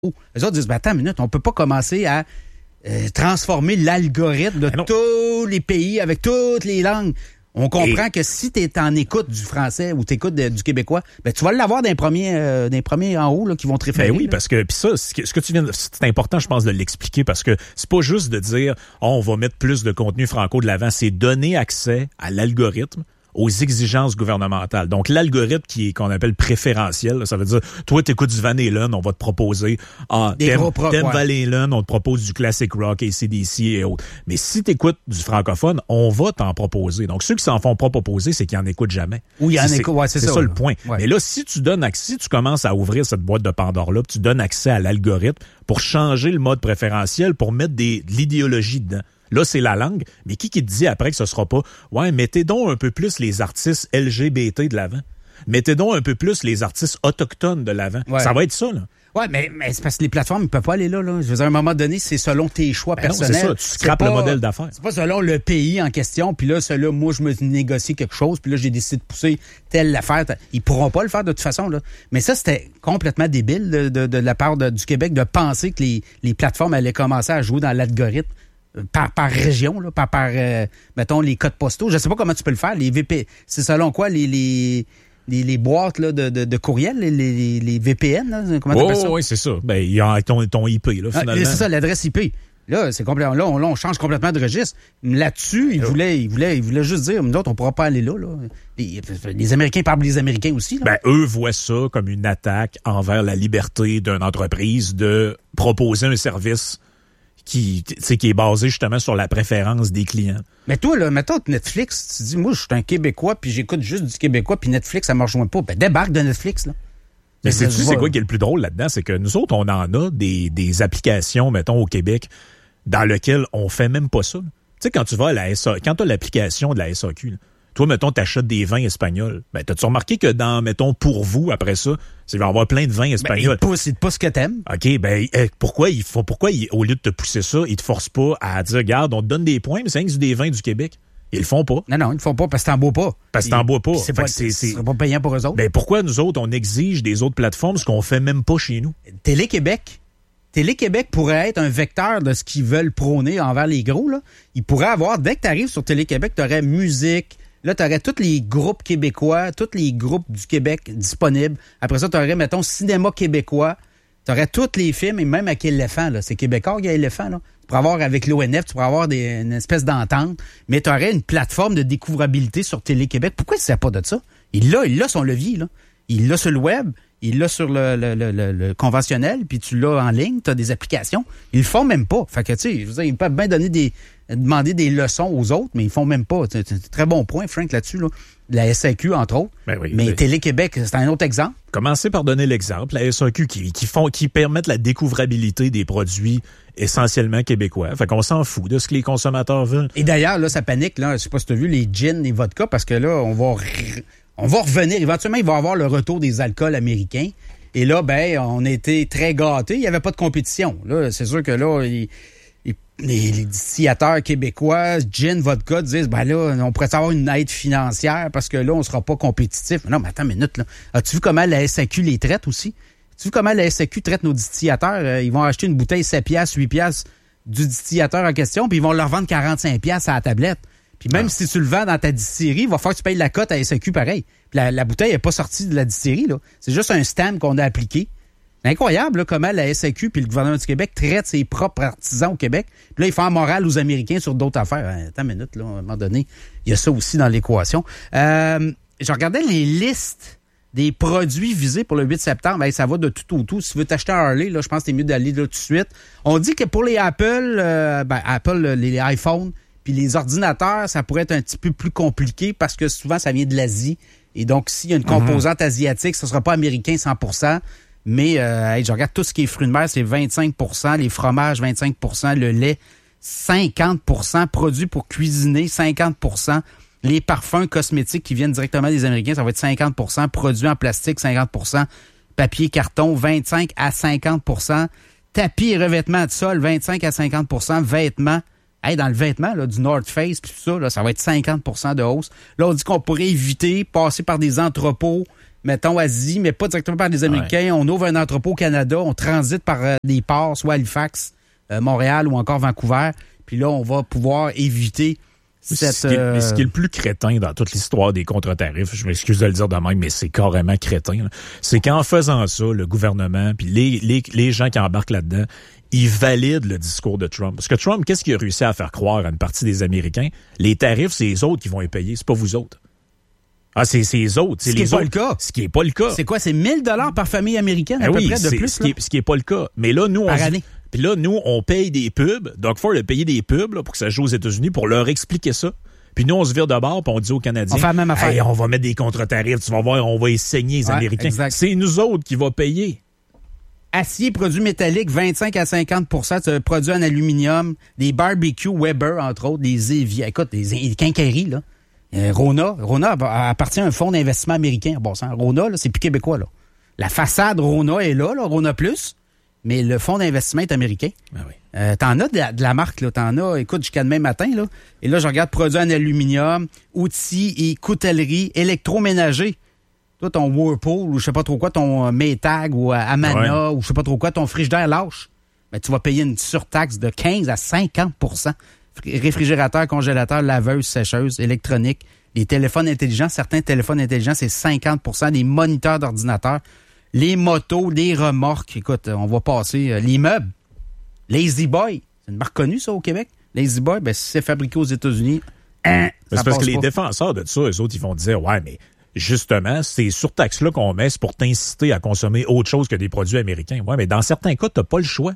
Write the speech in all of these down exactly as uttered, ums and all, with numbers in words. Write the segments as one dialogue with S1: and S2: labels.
S1: Les autres disent, ben, attends une minute, on peut pas commencer à euh, transformer l'algorithme de tous les pays avec toutes les langues. On comprend Et... que si tu es en écoute du français ou tu écoutes du québécois, ben tu vas l'avoir d'un premier, euh, d'un premier en haut là, qui vont te référer.
S2: Ben oui,
S1: là.
S2: parce que puis ça, ce que, ce que tu viens de, c'est important, je pense, de l'expliquer parce que c'est pas juste de dire oh, on va mettre plus de contenu franco de l'avant, c'est donner accès à l'algorithme aux exigences gouvernementales. Donc, l'algorithme qui est, qu'on appelle préférentiel, là, ça veut dire, toi, t'écoutes du Van Halen, on va te proposer, ah,
S1: Des
S2: t'aimes,
S1: rock,
S2: t'aimes
S1: ouais.
S2: Van Halen, on te propose du classic rock, A C D C et autres. Mais si t'écoutes du francophone, on va t'en proposer. Donc, ceux qui s'en font pas proposer, c'est qu'ils en écoutent jamais.
S1: Oui, il y en
S2: c'est,
S1: écoute, ouais, c'est,
S2: c'est
S1: ça.
S2: ça
S1: là.
S2: le point.
S1: Ouais.
S2: Mais là, si tu donnes accès, si tu commences à ouvrir cette boîte de Pandore-là, puis tu donnes accès à l'algorithme pour changer le mode préférentiel, pour mettre des, de l'idéologie dedans. Là, c'est la langue, mais qui qui te dit après que ce sera pas « Ouais, mettez donc un peu plus les artistes L G B T de l'avant. Mettez donc un peu plus les artistes autochtones de l'avant.
S1: Ouais. »
S2: Ça va être ça, là.
S1: Oui, mais, mais c'est parce que les plateformes ne peuvent pas aller là, là. Je veux dire, à un moment donné, c'est selon tes choix
S2: Ben
S1: personnels.
S2: Non, c'est ça, tu scrapes le modèle d'affaires.
S1: C'est pas selon le pays en question, puis là, celui-là, moi, je me négocie quelque chose, puis là, j'ai décidé de pousser telle affaire. Ils pourront pas le faire de toute façon, là. Mais ça, c'était complètement débile de, de, de la part de, du Québec de penser que les, les plateformes allaient commencer à jouer dans l'algorithme. Par, par région, là, par, par euh, mettons, les codes postaux. Je sais pas comment tu peux le faire. Les V P, c'est selon quoi les, les, les, les boîtes là, de, de, de courriel, les, les, les V P N, là, comment tu appelles ça?
S2: Oui, c'est ça. Ben, il y a ton, ton I P, là, finalement.
S1: Ah, c'est ça, l'adresse I P. Là, c'est complètement, là, on, là, on change complètement de registre. Là-dessus, ils voulaient, ils voulaient, ils voulaient juste dire, nous autres, on pourra pas aller là, là. Les, les Américains parlent les Américains aussi, là.
S2: Ben, eux voient ça comme une attaque envers la liberté d'une entreprise de proposer un service qui, qui est basé justement sur la préférence des clients.
S1: Mais toi, là, mettons Netflix, tu dis, moi, je suis un Québécois, puis j'écoute juste du Québécois, puis Netflix, ça ne me rejoint pas. Ben, débarque de Netflix, là.
S2: Mais sais-tu, c'est quoi qui est le plus drôle là-dedans? C'est que nous autres, on en a des, des applications, mettons, au Québec, dans lesquelles on fait même pas ça. Tu sais, quand tu vas à la S A Q, quand tu as l'application de la S A Q, là, toi, mettons, t'achètes des vins espagnols. Ben, t'as-tu remarqué que dans, mettons, pour vous, après ça, il va y avoir plein de vins espagnols.
S1: Ben, il pousse, il te pousse ce que t'aimes.
S2: OK, ben, eh, pourquoi il faut, pourquoi, il, au lieu de te pousser ça, ils te forcent pas à dire, regarde, on te donne des points, mais c'est rien que des vins du Québec. Ils le font pas.
S1: Non, non, ils le font pas parce que t'en bois pas.
S2: Parce que t'en bois pas.
S1: C'est pas,
S2: c'est, c'est...
S1: c'est pas payant pour eux autres.
S2: Ben, pourquoi nous autres, on exige des autres plateformes ce qu'on fait même pas chez nous?
S1: Télé-Québec. Télé-Québec pourrait être un vecteur de ce qu'ils veulent prôner envers les gros, là. Ils pourraient avoir, dès que t'arrives sur Télé-Québec, t'aurais musique. Là, tu aurais tous les groupes québécois, tous les groupes du Québec disponibles. Après ça, tu aurais, mettons, cinéma québécois. Tu aurais tous les films, et même avec Éléphant, là. C'est Québécois qui a Éléphant, là. Tu pourrais avoir avec l'O N F, tu pourrais avoir des, une espèce d'entente. Mais tu aurais une plateforme de découvrabilité sur Télé-Québec. Pourquoi il ne sait pas de ça? Il l'a, il l'a son levier, là. Il l'a sur le web, il l'a sur le, le, le, le, le conventionnel, puis tu l'as en ligne, tu as des applications. Ils le font même pas. Fait que, tu sais, je veux dire, ils peuvent bien donner des, demander des leçons aux autres, mais ils font même pas. C'est un très bon point, Frank, là-dessus, là. La S A Q, entre autres.
S2: Ben oui,
S1: mais
S2: ben...
S1: Télé-Québec, c'est un autre exemple.
S2: Commencez par donner l'exemple. La S A Q qui, qui font, qui permettent la découvrabilité des produits essentiellement québécois. Fait qu'on s'en fout de ce que les consommateurs veulent.
S1: Et d'ailleurs, là, ça panique, là. Je sais pas si tu as vu les gins, les vodkas, parce que là, on va, on va revenir. Éventuellement, il va y avoir le retour des alcools américains. Et là, ben, on a été très gâtés. Il n'y avait pas de compétition. Là, c'est sûr que là, il, il, les, les distillateurs québécois, gin, vodka, disent, ben là, on pourrait avoir une aide financière parce que là, on sera pas compétitif. Non, mais attends une minute, là. As-tu vu comment la S A Q les traite aussi? As-tu vu comment la S A Q traite nos distillateurs? Euh, ils vont acheter une bouteille sept piastres, huit piastres du distillateur en question, puis ils vont leur vendre quarante-cinq piastres à la tablette. Puis même ah. si tu le vends dans ta distillerie, il va falloir que tu payes la cote à S A Q pareil. Puis la, la bouteille n'est pas sortie de la distillerie, là. C'est juste un stamp qu'on a appliqué. C'est incroyable, là, comment la S A Q puis le gouvernement du Québec traitent ses propres artisans au Québec. Puis là, ils font la morale aux Américains sur d'autres affaires. Attends une minute, là, à un moment donné, il y a ça aussi dans l'équation. Euh, je regardais les listes des produits visés pour le huit septembre. Hey, ça va de tout au tout. Si tu veux t'acheter un Harley, là, je pense que c'est mieux d'aller là tout de suite. On dit que pour les Apple, euh, ben, Apple, les iPhones, puis les ordinateurs, ça pourrait être un petit peu plus compliqué parce que souvent, ça vient de l'Asie. Et donc, s'il y a une composante mm-hmm. asiatique, ce ne sera pas américain cent pour cent. Mais euh, hey, je regarde tout ce qui est fruits de mer, c'est vingt-cinq pour cent. Les fromages, vingt-cinq pour cent. Le lait, cinquante pour cent. Produits pour cuisiner, cinquante pour cent. Les parfums cosmétiques qui viennent directement des Américains, ça va être cinquante pour cent. Produits en plastique, cinquante pour cent. Papier, carton, vingt-cinq à cinquante pour cent. Tapis et revêtements de sol, vingt-cinq à cinquante pour cent. Vêtements, hey, dans le vêtement, là, du North Face, puis tout ça, là, ça va être cinquante pour cent de hausse. Là, on dit qu'on pourrait éviter, passer par des entrepôts mettons Asie, mais pas directement par les Américains. Ouais. On ouvre un entrepôt au Canada, on transite par euh, des ports, soit Halifax, euh, Montréal ou encore Vancouver. Puis là, on va pouvoir éviter cette...
S2: Ce qui, est, euh... ce qui est le plus crétin dans toute l'histoire des contre-tarifs, je m'excuse de le dire de même, mais c'est carrément crétin, là. C'est qu'en faisant ça, le gouvernement, puis les, les, les gens qui embarquent là-dedans, ils valident le discours de Trump. Parce que Trump, qu'est-ce qu'il a réussi à faire croire à une partie des Américains? Les tarifs, c'est les autres qui vont les payer, c'est pas vous autres. Ah, c'est, c'est les autres. C'est
S1: ce qui
S2: n'est
S1: pas le cas.
S2: Ce qui n'est pas le cas.
S1: C'est quoi? C'est mille dollars par famille américaine, à ben peu oui, près de plus.
S2: Ce qui, est, ce qui est pas le cas. Mais là, nous,
S1: par
S2: on...
S1: année.
S2: Puis là, nous, on paye des pubs. Doug Ford a payé des pubs là, pour que ça joue aux États-Unis pour leur expliquer ça. Puis nous, on se vire de bord puis on dit aux Canadiens,
S1: on fait la même affaire.
S2: Hey, on va mettre des contre-tarifs, tu vas voir, on va y saigner les ouais, Américains. Exact. C'est nous autres qui va payer.
S1: Acier, produits métalliques, vingt-cinq à cinquante pour cent, produits en aluminium, des barbecues Weber, entre autres, des éviers. Écoute, des, des quincailleries, là. Euh, Rona, Rona appartient à un fonds d'investissement américain. Bon sang, Rona, là, c'est plus québécois, là. La façade Rona est là, là, Rona Plus, mais le fonds d'investissement est américain.
S2: Ah oui.
S1: Euh, t'en as de la, de la marque, là. T'en as, écoute, jusqu'à demain matin, là. Et là, je regarde produits en aluminium, outils et coutellerie, électroménager. Toi, ton Whirlpool, ou je sais pas trop quoi, ton Maytag ou Amana, ouais. ou je sais pas trop quoi, ton frigidaire lâche. Ben, tu vas payer une surtaxe de quinze à cinquante pour cent. Réfrigérateur, congélateur, laveuse, sécheuse, électronique, les téléphones intelligents, certains téléphones intelligents, c'est cinquante pour cent, des moniteurs d'ordinateur, les motos, les remorques. Écoute, on va passer, euh, les meubles. Lazy Boy, c'est une marque connue, ça, au Québec. Lazy Boy, ben, si c'est fabriqué aux États-Unis, hein,
S2: c'est parce que les pas. défenseurs de ça, eux autres, ils vont dire, ouais, mais justement, ces surtaxes-là qu'on met, c'est pour t'inciter à consommer autre chose que des produits américains. Ouais, mais dans certains cas, t'as pas le choix.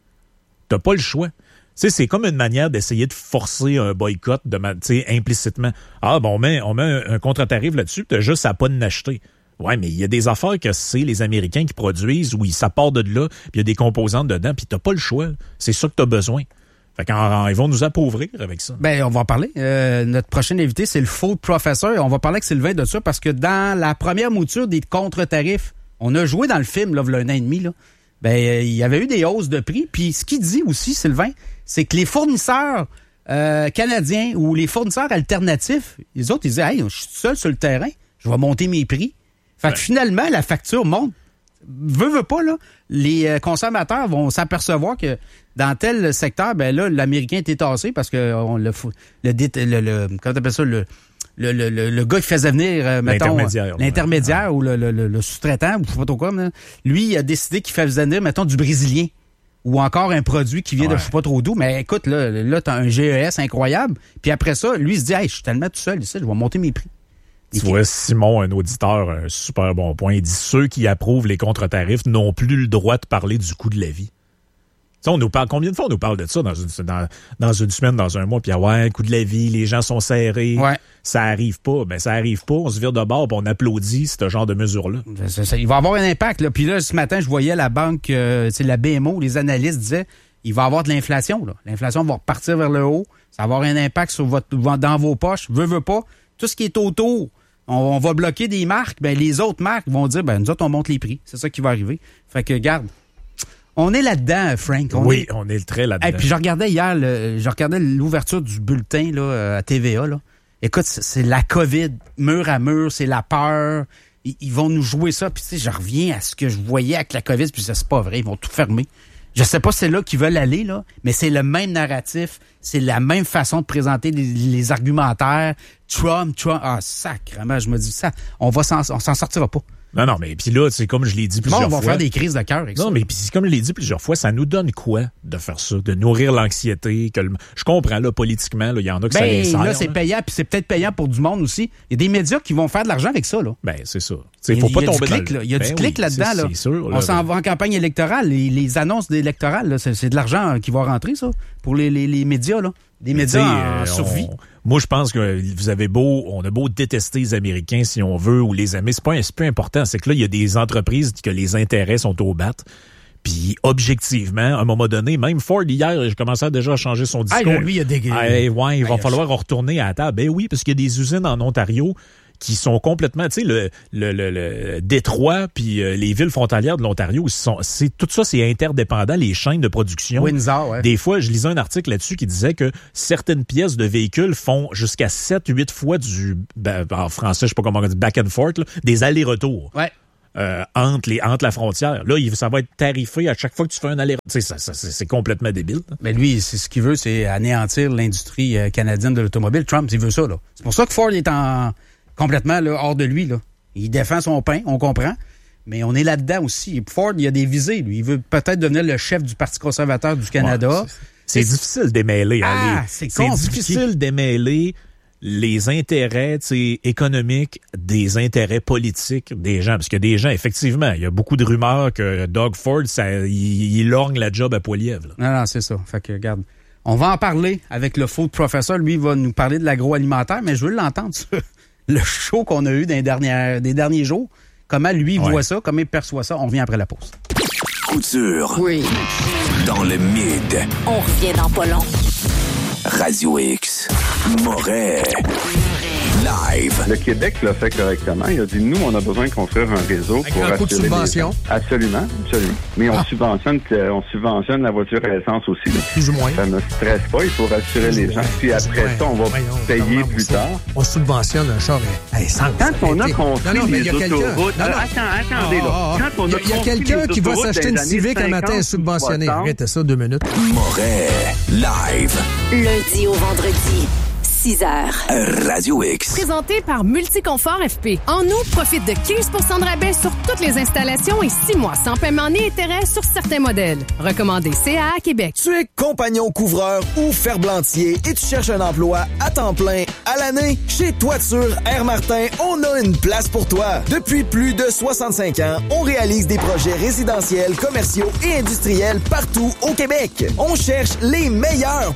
S2: T'as pas le choix. Tu sais, c'est comme une manière d'essayer de forcer un boycott de ma, tu sais, implicitement. Ah, bon, on met, on met un, un contre-tarif là-dessus, t'as juste à pas de l'acheter. Ouais, mais il y a des affaires que c'est les Américains qui produisent, où ça part de là, puis il y a des composantes dedans, puis t'as pas le choix. C'est ça que t'as besoin. Fait qu'ils vont nous appauvrir avec ça.
S1: Ben, on va en parler. Euh, notre prochain invité, c'est le Food Professor. On va parler avec Sylvain de ça parce que dans la première mouture des contre-tarifs, on a joué dans le film, là, il y a un an et demi, là. Ben, euh, il y avait eu des hausses de prix. Puis ce qu'il dit aussi, Sylvain, c'est que les fournisseurs euh, canadiens ou les fournisseurs alternatifs, les autres, ils disaient, hey, je suis seul sur le terrain, je vais monter mes prix. Fait que ouais. finalement, la facture monte. Veux, veux pas, là, les euh, consommateurs vont s'apercevoir que dans tel secteur, ben là, l'Américain était tassé parce que on le, le, le, le comment t'appelles ça, le, le, le, le, le gars qui faisait venir, euh, mettons, l'intermédiaire, l'intermédiaire ouais. ou le, le, le sous-traitant, ou je sais pas trop quoi, là, lui, il a décidé qu'il faisait venir, mettons, du Brésilien. Ou encore un produit qui vient ouais. de je sais pas trop d'où. Mais écoute, là, là t'as un G E S incroyable. Puis après ça, lui, il se dit, hey, je suis tellement tout seul ici, je vais monter mes prix.
S2: Tu Et vois, Simon, un auditeur, un super bon point, il dit, ceux qui approuvent les contre-tarifs n'ont plus le droit de parler du coût de la vie. Tu sais, on nous parle, combien de fois on nous parle de ça dans une, dans, dans une semaine, dans un mois, puis ouais, coût de la vie, les gens sont serrés,
S1: ouais.
S2: ça arrive pas. Ben, ça arrive pas, on se vire de bord, puis on applaudit ce genre de mesures-là.
S1: Ça, ça, il va avoir un impact, là. Puis là, ce matin, je voyais la banque, euh, c'est la B M O, les analystes disaient, il va y avoir de l'inflation, là. L'inflation va repartir vers le haut, ça va avoir un impact sur votre, dans vos poches, veut, veut pas. Tout ce qui est autour, on, on va bloquer des marques, ben, les autres marques vont dire, ben, nous autres, on monte les prix. C'est ça qui va arriver. Fait que, garde. On est là-dedans, Frank. On
S2: oui,
S1: est...
S2: on est très là-dedans.
S1: Et puis je regardais hier, le, je regardais l'ouverture du bulletin là, à T V A. Là. Écoute, c'est la COVID, mur à mur, c'est la peur. Ils, ils vont nous jouer ça. Puis tu sais, je reviens à ce que je voyais avec la COVID, puis c'est pas vrai, ils vont tout fermer. Je sais pas si c'est là qu'ils veulent aller, là, mais c'est le même narratif, c'est la même façon de présenter les, les argumentaires. Trump, Trump, ah sacrément, je me dis ça, on va s'en, on s'en sortira pas.
S2: Non, non, mais puis là, c'est comme je l'ai dit plusieurs fois.
S1: Bon, on va
S2: fois,
S1: faire des crises de cœur avec
S2: non,
S1: ça.
S2: Non, mais puis comme je l'ai dit plusieurs fois, ça nous donne quoi de faire ça, de nourrir l'anxiété, que le... je comprends là politiquement, il y en a que
S1: ben,
S2: ça les sert.
S1: Là, c'est
S2: là.
S1: payant, puis c'est peut-être payant pour du monde aussi. Il y a des médias qui vont faire de l'argent avec ça là.
S2: Ben, c'est ça. Il faut pas tomber
S1: clic,
S2: dans
S1: là. Il y a
S2: ben
S1: du clic
S2: oui,
S1: là-dedans
S2: c'est,
S1: là.
S2: C'est sûr, là.
S1: On s'en va en campagne électorale, les, les annonces électorales là, c'est, c'est de l'argent qui va rentrer ça pour les, les, les médias là. Des médias en euh, survie.
S2: On, moi, je pense que vous avez beau, on a beau détester les Américains si on veut ou les aimer, c'est pas, c'est pas important. C'est que là, il y a des entreprises que les intérêts sont au bat. Puis, objectivement, à un moment donné, même Ford, hier, j'ai commencé à déjà à changer son discours.
S1: Ah, lui, il a des...
S2: Ah, ouais, il va ah, falloir retourner à la table. Ben oui, parce qu'il y a des usines en Ontario qui sont complètement, tu sais, le, le, le, le Détroit puis euh, les villes frontalières de l'Ontario, sont, c'est tout ça, c'est interdépendant, les chaînes de production.
S1: Windsor, ouais.
S2: Des fois, je lisais un article là-dessus qui disait que certaines pièces de véhicules font jusqu'à sept huit fois du, ben, en français, je sais pas comment on dit, back and forth, là, des allers-retours.
S1: Ouais.
S2: Euh, entre les entre la frontière. Là, il, ça va être tarifé à chaque fois que tu fais un aller. Tu sais, ça, ça, c'est complètement débile. Hein?
S1: Mais lui, c'est ce qu'il veut, c'est anéantir l'industrie euh, canadienne de l'automobile. Trump, il veut ça, là. C'est pour ça que Ford est en complètement là, hors de lui, là. Il défend son pain, on comprend. Mais on est là-dedans aussi. Ford, il a des visées, lui. Il veut peut-être devenir le chef du Parti conservateur du Canada.
S2: Ouais, c'est, c'est difficile d'émêler.
S1: Ah,
S2: hein,
S1: c'est
S2: c'est difficile d'émêler les intérêts économiques des intérêts politiques des gens. Parce que des gens, effectivement, il y a beaucoup de rumeurs que Doug Ford, ça, il, il lorgne la job à Poilievre. Là.
S1: Non, non, c'est ça. Fait que, regarde, on va en parler avec le food professeur. Lui, il va nous parler de l'agroalimentaire, mais je veux l'entendre sur le show qu'on a eu des derniers, des derniers jours. Comment lui ouais. voit ça, comment il perçoit ça. On revient après la pause.
S3: Couture.
S4: Oui.
S3: Dans le mid.
S4: On revient dans pas long.
S3: Radio X. Moret. Live.
S5: Le Québec l'a fait correctement. Il a dit, nous, on a besoin de construire un réseau
S6: avec
S5: pour
S6: un coup de subvention.
S5: Les... Absolument, absolument. Mais on, ah. subventionne, on subventionne la voiture à essence aussi. Là.
S6: Plus ou moins.
S5: Ça ne stresse pas, il faut rassurer plus les gens. Puis après ça, on va ouais, payer plus tard.
S6: On subventionne un char à essence.
S5: Quand on a construit non, non, les autoroutes...
S6: Non, non.
S5: Attends, attendez, là.
S6: Ah, ah, Quand on a il y a, a quelqu'un qui va s'acheter une Civic un matin et subventionner. Arrêtez ça deux minutes.
S3: Moret. Live.
S4: Lundi au vendredi. six heures.
S3: Radio X.
S7: Présenté par Multiconfort F P. En août, profite de quinze pour cent de rabais sur toutes les installations et six mois sans paiement ni intérêt sur certains modèles. Recommandé C A A Québec.
S8: Tu es compagnon couvreur ou ferblantier et tu cherches un emploi à temps plein à l'année? Chez Toiture Air Martin, on a une place pour toi. Depuis plus de soixante-cinq ans, on réalise des projets résidentiels, commerciaux et industriels partout au Québec. On cherche les meilleurs